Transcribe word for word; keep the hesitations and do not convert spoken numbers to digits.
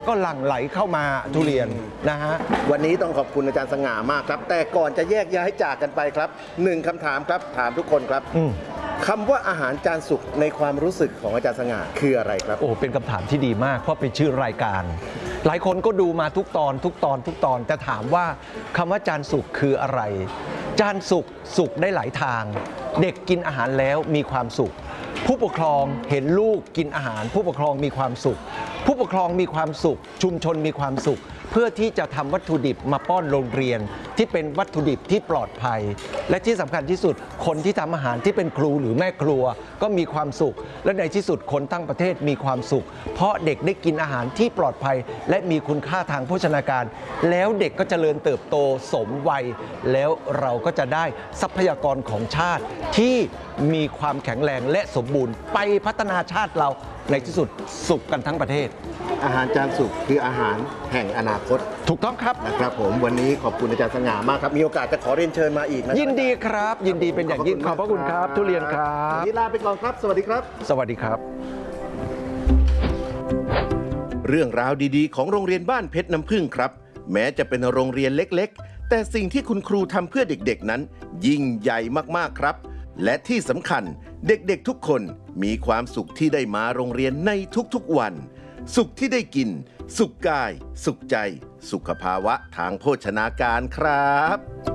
ก็หลั่งไหลเข้ามาทุเรียนนะฮะวันนี้ต้องขอบคุณอาจารย์สง่ามากครับแต่ก่อนจะแยกย้ายจากกันไปครับหนึ่งคำถามครับถามทุกคนครับคำว่าอาหารจานสุกในความรู้สึกของอาจารย์สง่าคืออะไรครับโอ้เป็นคำถามที่ดีมากเพราะเป็นชื่อรายการ หลายคนก็ดูมาทุกตอนทุกตอนทุกตอนแต่ถามว่าคำว่าจานสุกคืออะไร จานสุกสุกได้หลายทาง เด็กกินอาหารแล้วมีความสุขผู้ปกครองเห็นลูกกินอาหารผู้ปกครองมีความสุขผู้ปกครองมีความสุขชุมชนมีความสุขเพื่อที่จะทำวัตถุดิบมาป้อนโรงเรียนที่เป็นวัตถุดิบที่ปลอดภัยและที่สำคัญที่สุดคนที่ทำอาหารที่เป็นครูหรือแม่ครัวก็มีความสุขและในที่สุดคนทั้งประเทศมีความสุขเพราะเด็กได้กินอาหารที่ปลอดภัยและมีคุณค่าทางโภชนาการแล้วเด็กก็เจริญเติบโตสมวัยแล้วเราก็จะได้ทรัพยากรของชาติที่มีความแข็งแรงและสมบูรณ์ไปพัฒนาชาติเราในที่สุดสุขกันทั้งประเทศอาหารจานสุกคืออาหารแห่งอนาคตถูกต้องครับนะครับผมวันนี้ขอบคุณอาจารย์สง่ามากครับมีโอกาสจะขอเรียนเชิญมาอีกนะยินดีครับยินดีเป็นอย่างยิ่งขอบพระคุณครับทุเรียนครับวันนี้ลาไปก่อนครับสวัสดีครับสวัสดีครับเรื่องราวดีๆของโรงเรียนบ้านเพชรน้ำผึ้งครับแม้จะเป็นโรงเรียนเล็กๆแต่สิ่งที่คุณครูทำเพื่อเด็กๆนั้นยิ่งใหญ่มากๆครับและที่สำคัญเด็กๆทุกคนมีความสุขที่ได้มาโรงเรียนในทุกๆวันสุขที่ได้กินสุขกายสุขใจสุขภาวะทางโภชนาการครับ